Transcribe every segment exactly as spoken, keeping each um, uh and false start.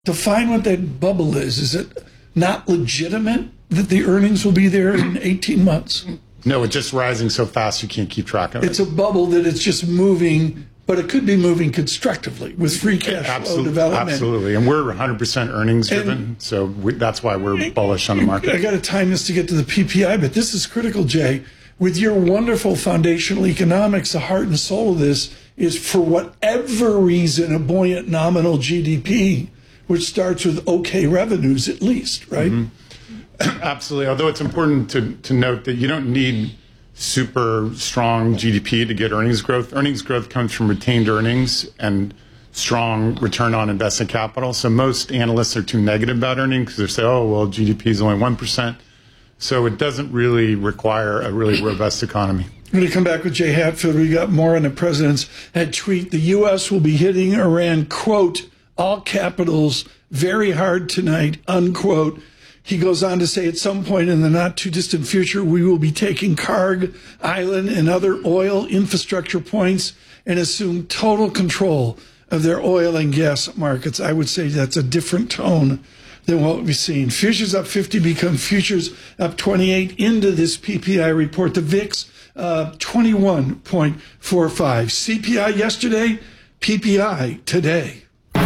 Define what that bubble is. Is it not legitimate that the earnings will be there in eighteen months? No, it's just rising so fast you can't keep track of it. It's a bubble that it's just moving, but it could be moving constructively with free cash absolutely, flow development. Absolutely, and we're one hundred percent earnings driven, and so we, that's why we're bullish on the market. I got to time this to get to the P P I, but this is critical, Jay. With your wonderful foundational economics, the heart and soul of this is, for whatever reason, a buoyant nominal G D P, which starts with okay revenues at least, right? Mm-hmm. Absolutely, although it's important to, to note that you don't need super strong G D P to get earnings growth. Earnings growth comes from retained earnings and strong return on invested capital. So most analysts are too negative about earnings because they say, oh, well, G D P is only one percent. So it doesn't really require a really robust economy. I'm going to come back with Jay Hatfield. We got more on the president's head tweet. The U S will be hitting Iran, quote, all capitals, very hard tonight, unquote. He goes on to say, at some point in the not too distant future, we will be taking Karg Island and other oil infrastructure points and assume total control of their oil and gas markets. I would say that's a different tone than what we've seen. Futures up fifty become futures up twenty-eight into this P P I report. The V I X uh, twenty-one point four five. C P I yesterday, P P I today.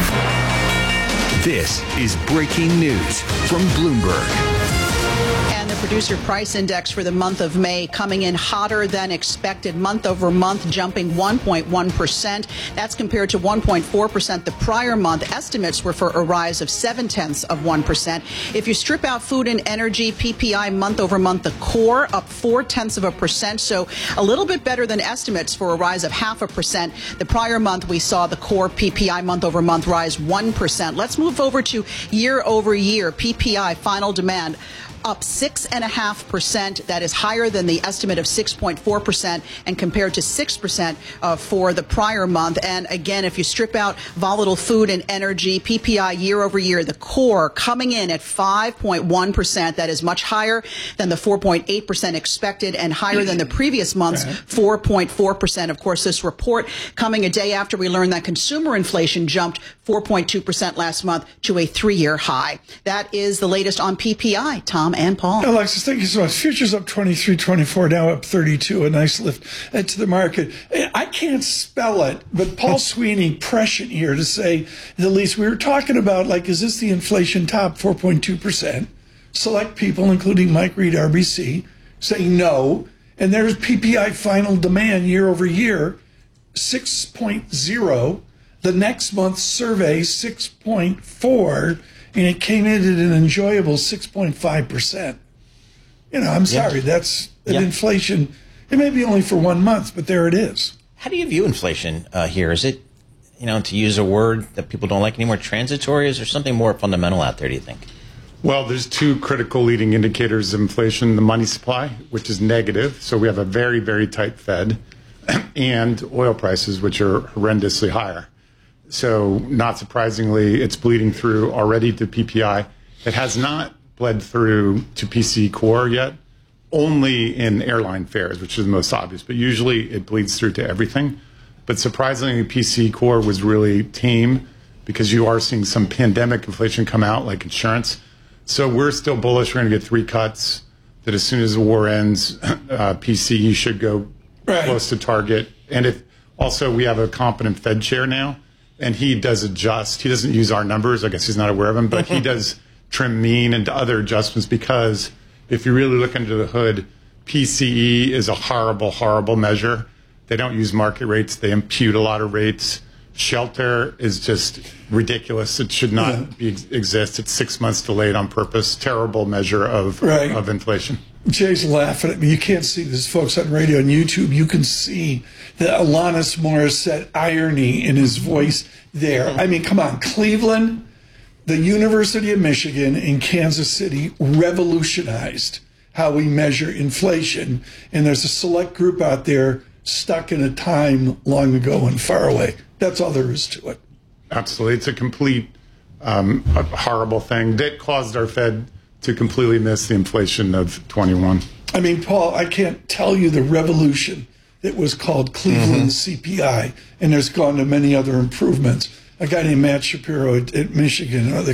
This is breaking news from Bloomberg. And the producer price index for the month of May coming in hotter than expected, month over month, jumping one point one percent. That's compared to one point four percent the prior month. Estimates were for a rise of seven tenths of one percent. If you strip out food and energy, P P I month over month, the core up four tenths of a percent. So a little bit better than estimates for a rise of half a percent. The prior month, we saw the core P P I month over month rise one percent. Let's move over to year over year. P P I final demand up six and a half percent. That is higher than the estimate of six point four percent and compared to six percent uh, for the prior month. And again, if you strip out volatile food and energy, P P I year over year, the core coming in at five point one percent. That is much higher than the four point eight percent expected and higher than the previous month's four point four percent. Of course, this report coming a day after we learned that consumer inflation jumped four point two percent last month to a three-year high. That is the latest on P P I. Tom and Paul. Alexis, thank you so much. Futures up twenty-three, twenty-four, now up thirty-two. A nice lift to the market. I can't spell it, but Paul Sweeney prescient here to say, at least we were talking about, like, is this the inflation top four point two percent? Select people, including Mike Reed, R B C, saying no. And there's P P I final demand year over year, six point oh. The next month's survey, six point four. And it came in at an enjoyable six point five percent. You know, I'm sorry, yeah. that's an yeah. inflation. It may be only for one month, but there it is. How do you view inflation uh, here? Is it, you know, to use a word that people don't like anymore, transitory? Is there something more fundamental out there, do you think? Well, there's two critical leading indicators of inflation: the money supply, which is negative, so we have a very, very tight Fed, and oil prices, which are horrendously higher. So not surprisingly, it's bleeding through already to P P I. It has not bled through to P C E core yet, only in airline fares, which is the most obvious. But usually it bleeds through to everything. But surprisingly, P C E core was really tame because you are seeing some pandemic inflation come out, like insurance. So we're still bullish. We're going to get three cuts, that as soon as the war ends, uh, P C E should go right. close to target. And if also we have a competent Fed chair now, and he does adjust. He doesn't use our numbers. I guess he's not aware of them, but he does trim mean and other adjustments because if you really look under the hood, P C E is a horrible, horrible measure. They don't use market rates. They impute a lot of rates. Shelter is just ridiculous. It should not yeah. be, exist. It's six months delayed on purpose. Terrible measure of, right. of inflation. Jay's laughing at me. You can't see this, folks, on radio and YouTube. You can see the Alanis Morissette irony in his voice there. I mean, come on. Cleveland, the University of Michigan, and Kansas City revolutionized how we measure inflation. And there's a select group out there stuck in a time long ago and far away. That's all there is to it. Absolutely. It's a complete um, a horrible thing that caused our Fed to completely miss the inflation of twenty-one. I mean, Paul, I can't tell you the revolution that was called Cleveland mm-hmm. C P I, and there's gone to many other improvements. a guy named Matt Shapiro at, at Michigan, uh, the